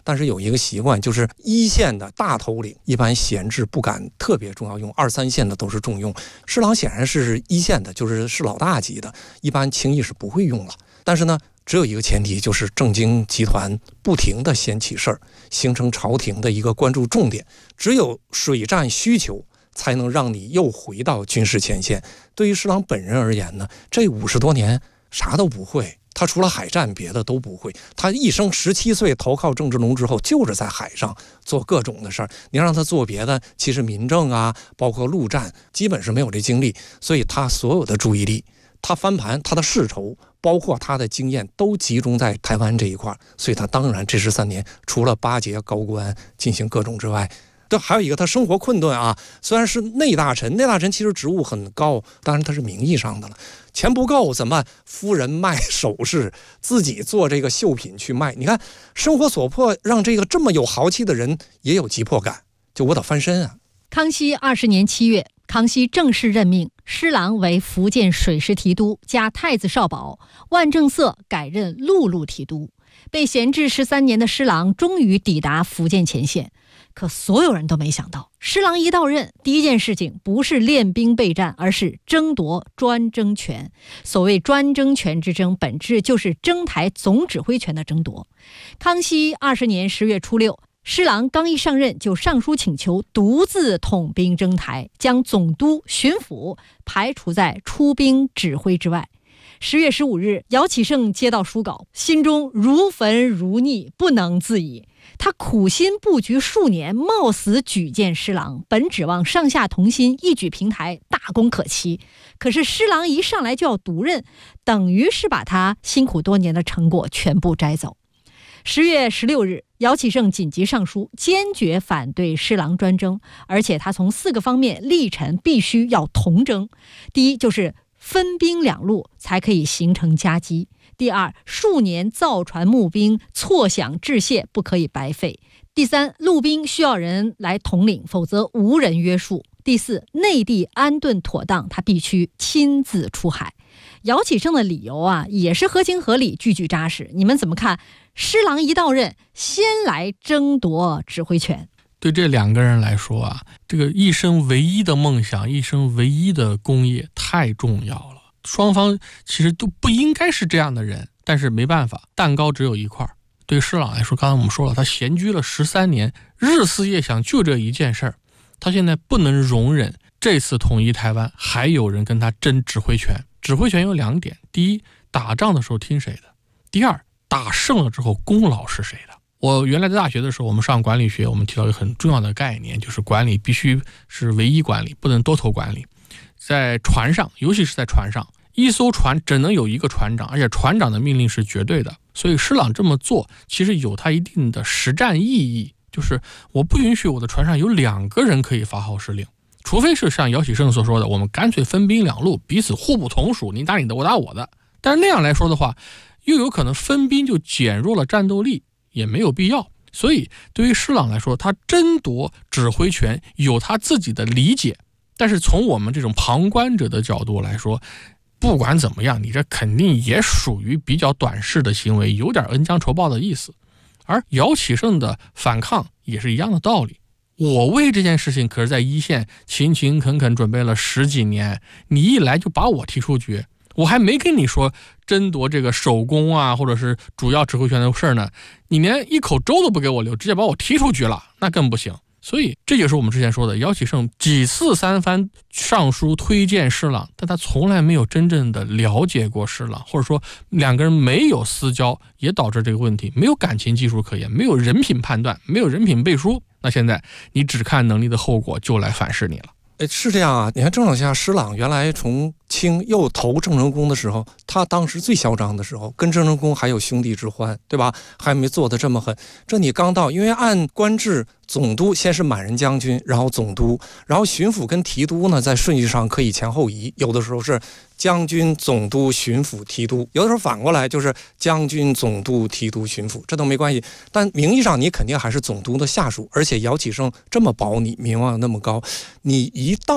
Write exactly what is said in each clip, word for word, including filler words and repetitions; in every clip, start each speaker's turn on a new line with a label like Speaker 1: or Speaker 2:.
Speaker 1: 但是有一个习惯，就是一线的大头领一般闲置不敢特别重要用，二三线的都是重用。施琅显然是一线的，就是是老大级的，一般轻易是不会用了。但是呢，只有一个前提，就是郑经集团不停地掀起事儿，形成朝廷的一个关注重点。只有水战需求，才能让你又回到军事前线。对于施琅本人而言呢，这五十多年啥都不会，他除了海战别的都不会。他一生十七岁投靠郑芝龙之后，就是在海上做各种的事儿。你让他做别的，其实民政啊，包括陆战，基本是没有这精力。所以他所有的注意力，他翻盘，他的世仇，包括他的经验，都集中在台湾这一块。所以他当然这十三年除了巴结高官进行各种之外，对，还有一个他生活困顿啊，虽然是内大臣，内大臣其实职务很高，当然他是名义上的了。钱不够怎么办？夫人卖首饰，自己做这个绣品去卖。你看生活所迫，让这个这么有豪气的人也有急迫感，就我得翻身啊。
Speaker 2: 康熙二十年七月，康熙正式任命施琅为福建水师提督加太子少保，万正色改任陆路提督。被闲置十三年的施琅终于抵达福建前线。可所有人都没想到，施琅一到任，第一件事情不是练兵备战，而是争夺专政权。所谓专政权之争，本质就是征台总指挥权的争夺。康熙二十年十月初六，施琅刚一上任就上书请求独自统兵征台，将总督、巡抚排除在出兵指挥之外。十月十五日，姚启圣接到书稿，心中如焚如逆，不能自已。他苦心布局数年，冒死举荐施琅，本指望上下同心，一举平台，大功可期。可是施琅一上来就要独任，等于是把他辛苦多年的成果全部摘走。十月十六日，姚启圣紧急上书，坚决反对施琅专征，而且他从四个方面力陈必须要同征。第一，就是分兵两路才可以形成夹击。第二，数年造船募兵，错饷致谢，不可以白费。第三，陆兵需要人来统领，否则无人约束。第四，内地安顿妥当，他必须亲自出海。姚启圣的理由啊，也是合情合理，句句扎实。你们怎么看？施琅一到任，先来争夺指挥权。
Speaker 3: 对这两个人来说啊，这个一生唯一的梦想，一生唯一的功业太重要了。双方其实都不应该是这样的人，但是没办法，蛋糕只有一块。对施琅来说，刚才我们说了，他闲居了十三年，日思夜想就这一件事儿，他现在不能容忍这次统一台湾还有人跟他争指挥权。指挥权有两点，第一，打仗的时候听谁的；第二，打胜了之后功劳是谁的。我原来在大学的时候，我们上管理学，我们提到一个很重要的概念，就是管理必须是唯一管理，不能多头管理。在船上，尤其是在船上，一艘船只能有一个船长，而且船长的命令是绝对的。所以施琅这么做其实有他一定的实战意义，就是我不允许我的船上有两个人可以发号施令，除非是像姚启圣所说的，我们干脆分兵两路，彼此互不同属，你打你的，我打我的。但是那样来说的话，又有可能分兵就减弱了战斗力，也没有必要。所以对于施琅来说，他争夺指挥权有他自己的理解，但是从我们这种旁观者的角度来说，不管怎么样，你这肯定也属于比较短视的行为，有点恩将仇报的意思。而姚启圣的反抗也是一样的道理，我为这件事情可是在一线勤勤恳恳准备了十几年，你一来就把我踢出局，我还没跟你说争夺这个首功啊，或者是主要指挥权的事呢，你连一口粥都不给我留，直接把我踢出局了，那更不行。所以这就是我们之前说的，姚启圣几次三番上书推荐施琅，但他从来没有真正的了解过施琅，或者说两个人没有私交，也导致这个问题，没有感情技术可言，没有人品判断，没有人品背书。那现在你只看能力的后果就来反噬你了。
Speaker 1: 哎，是这样啊！你看郑手下施琅原来从清又投郑成功的时候，他当时最嚣张的时候，跟郑成功还有兄弟之欢，对吧？还没做得这么狠。这你刚到，因为按官制，总督先是满人将军，然后总督，然后巡抚跟提督呢，在顺序上可以前后移，有的时候是将军、总督、巡抚、提督，有的时候反过来就是将军、总督、提督、巡抚，这都没关系。但名义上你肯定还是总督的下属，而且姚启圣这么保你，名望那么高，你一到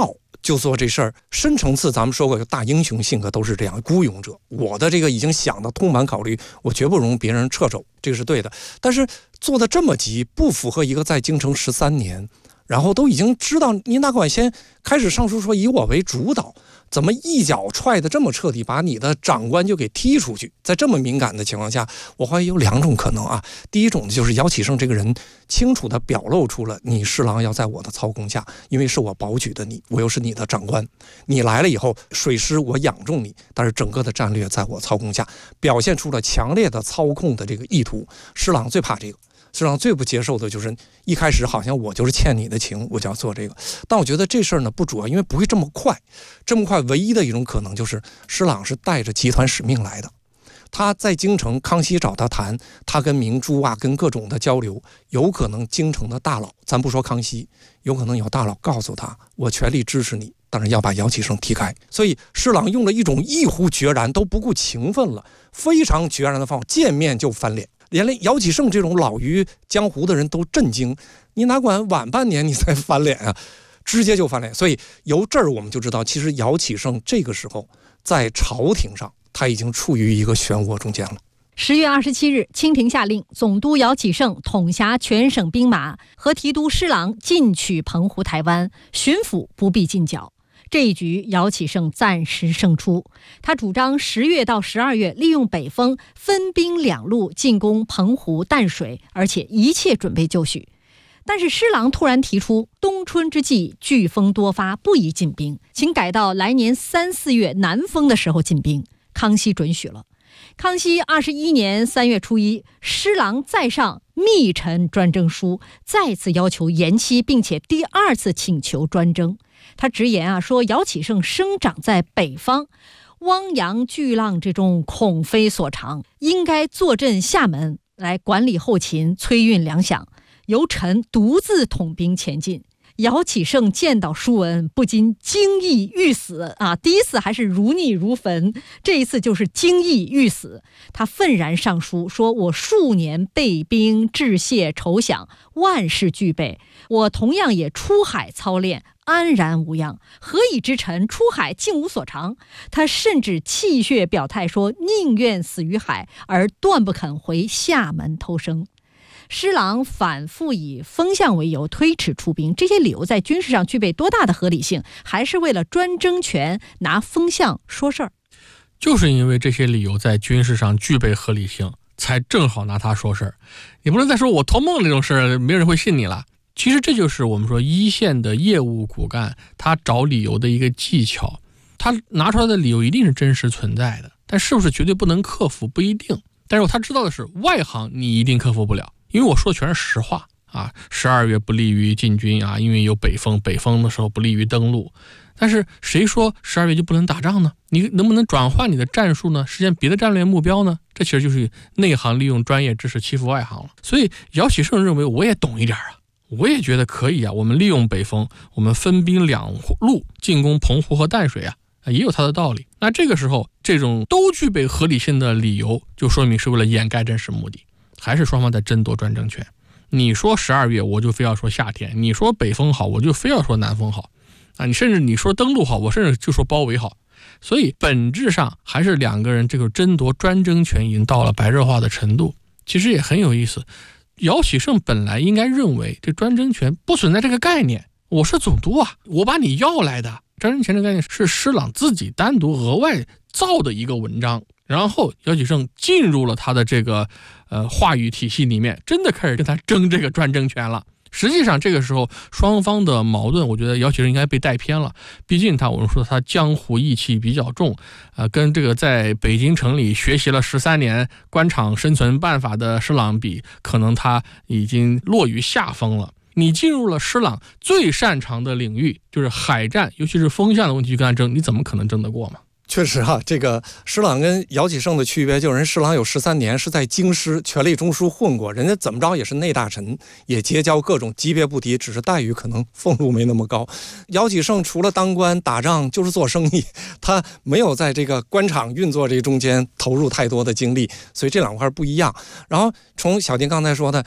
Speaker 1: 就做这事儿。深层次咱们说过，大英雄性格都是这样，孤勇者。我的这个已经想的通盘考虑，我绝不容别人掣肘，这个是对的。但是做的这么急，不符合一个在京城十三年，然后都已经知道您哪管先开始上书说以我为主导，怎么一脚踹得这么彻底，把你的长官就给踢出去？在这么敏感的情况下，我怀疑有两种可能啊。第一种就是姚启圣这个人清楚地表露出了你侍郎要在我的操控下，因为是我保举的你，我又是你的长官，你来了以后水师我仰重你，但是整个的战略在我操控下，表现出了强烈的操控的这个意图。侍郎最怕这个，侍郎最不接受的就是一开始好像我就是欠你的情，我就要做这个。但我觉得这事儿呢不主要，因为不会这么快，这么快唯一的一种可能就是施琅是带着集团使命来的。他在京城，康熙找他谈，他跟明珠啊，跟各种的交流，有可能京城的大佬，咱不说康熙，有可能有大佬告诉他，我全力支持你，但是要把姚启圣踢开。所以施琅用了一种异乎决然，都不顾情分了，非常决然的方法，见面就翻脸。连姚启圣这种老于江湖的人都震惊，你哪管晚半年你才翻脸啊，直接就翻脸。所以由这儿我们就知道，其实姚启圣这个时候在朝廷上他已经处于一个漩涡中间了。
Speaker 2: 十月二十七日，清廷下令，总督姚启圣统辖全省兵马和提督施琅进取澎湖、台湾，巡抚不必进剿。这一局姚启圣暂时胜出，他主张十月到十二月利用北风分兵两路进攻澎湖、淡水，而且一切准备就绪。但是施琅突然提出，冬春之际飓风多发，不宜进兵，请改到来年三四月南风的时候进兵。康熙准许了。康熙二十一年三月初一，施琅再上密陈专征书，再次要求延期，并且第二次请求专征。他直言啊，说姚启圣生长在北方，汪洋巨浪之中，恐非所长，应该坐镇厦门来管理后勤，催运粮饷，由臣独自统兵前进。姚启圣见到书文，不禁惊异欲死啊！第一次还是如逆如焚，这一次就是惊异欲死。他愤然上书说：“我数年备兵致谢筹饷，万事俱备，我同样也出海操练，安然无恙，何以知臣出海竟无所长？”他甚至气血表态说：“宁愿死于海，而断不肯回厦门偷生。”施琅反复以风向为由推迟出兵，这些理由在军事上具备多大的合理性？还是为了专政权拿风向说事儿？
Speaker 3: 就是因为这些理由在军事上具备合理性，才正好拿他说事儿。你不能再说我托梦这种事儿，没有人会信你了。其实这就是我们说一线的业务骨干他找理由的一个技巧，他拿出来的理由一定是真实存在的，但是不是绝对不能克服不一定。但是他知道的是，外行你一定克服不了，因为我说的全是实话啊。十二月不利于进军啊，因为有北风，北风的时候不利于登陆。但是谁说十二月就不能打仗呢？你能不能转换你的战术呢？实现别的战略目标呢？这其实就是内行利用专业知识欺负外行了。所以姚启圣认为我也懂一点啊，我也觉得可以啊，我们利用北风，我们分兵两路进攻澎湖和淡水啊，也有它的道理。那这个时候这种都具备合理性的理由，就说明是为了掩盖真实目的，还是双方在争夺专政权。你说十二月，我就非要说夏天；你说北风好，我就非要说南风好啊！你甚至你说登陆好，我甚至就说包围好。所以本质上还是两个人这个争夺专政权已经到了白热化的程度。其实也很有意思，姚启圣本来应该认为这专政权不存在这个概念，我是总督啊，我把你要来的。专政权这个概念是施琅自己单独额外造的一个文章，然后姚启圣进入了他的这个呃话语体系里面，真的开始跟他争这个专政权了。实际上这个时候双方的矛盾，我觉得姚启圣应该被带偏了。毕竟他我们说他江湖义气比较重，呃，跟这个在北京城里学习了十三年官场生存办法的施琅比，可能他已经落于下风了。你进入了施琅最擅长的领域，就是海战，尤其是风向的问题去跟他争，你怎么可能争得过嘛？
Speaker 1: 确实啊，这个施琅跟姚启圣的区别就是人施琅有十三年是在京师权力中枢混过，人家怎么着也是内大臣，也结交各种，级别不低，只是待遇可能俸禄没那么高。姚启圣除了当官打仗就是做生意，他没有在这个官场运作这中间投入太多的精力，所以这两块不一样。然后从小丁刚才说的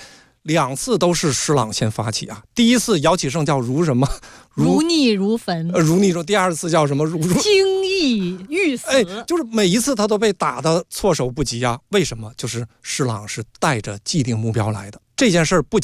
Speaker 1: 两次都是施琅先发起啊。第一次姚启圣叫如什么？
Speaker 2: 如逆如焚，
Speaker 1: 呃，如逆如。第二次叫什么？如如
Speaker 2: 精益欲死。
Speaker 1: 哎，就是每一次他都被打得措手不及啊。为什么？就是施琅是带着既定目标来的。这件事儿不仅